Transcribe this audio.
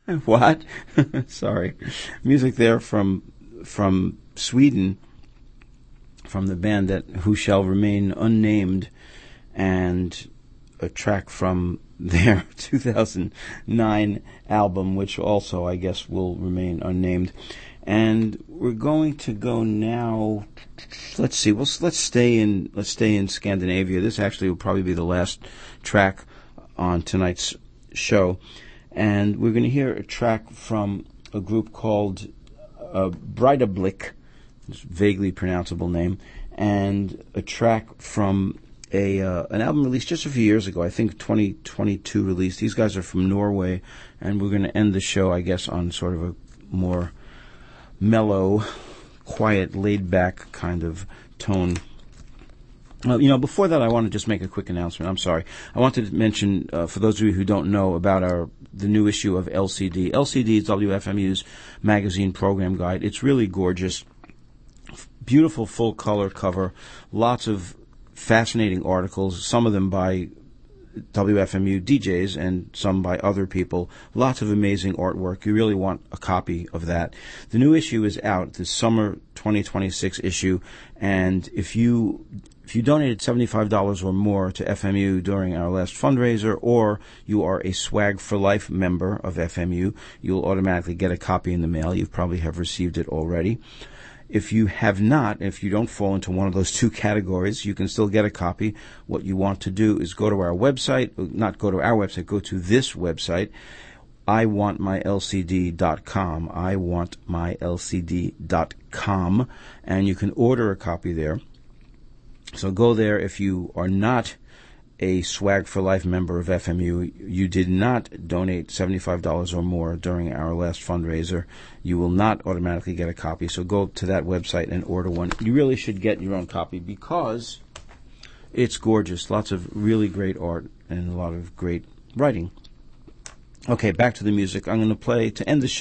What? Sorry. Music there from Sweden, from the band who shall remain unnamed, and a track from their 2009 album, which also, I guess, will remain unnamed. And we're going to go now. Let's see. Let's stay in Scandinavia. This actually will probably be the last track on tonight's show, and we're going to hear a track from a group called Breidablik, vaguely pronounceable name, and a track from an album released just a few years ago, I think 2022 release. These guys are from Norway, and we're going to end the show, I guess, on sort of a more mellow, quiet, laid-back kind of tone. Before that, I want to just make a quick announcement. I'm sorry. I wanted to mention, for those of you who don't know, about the new issue of LCD. LCD is WFMU's magazine program guide. It's really gorgeous. Beautiful full-color cover. Lots of fascinating articles, some of them by WFMU DJs and some by other people. Lots of amazing artwork. You really want a copy of that. The new issue is out, the summer 2026 issue, and if you donated $75 or more to FMU during our last fundraiser, or you are a Swag for Life member of FMU, you'll automatically get a copy in the mail. You probably have received it already. If you have not, if you don't fall into one of those two categories, you can still get a copy. What you want to do is go to our website, not go to our website, go to this website, iwantmylcd.com, iwantmylcd.com, and you can order a copy there. So go there. If you are not a Swag for Life member of FMU, you did not donate $75 or more during our last fundraiser, you will not automatically get a copy. So go to that website and order one. You really should get your own copy because it's gorgeous. Lots of really great art and a lot of great writing. Okay, back to the music. I'm going to play, to end the show,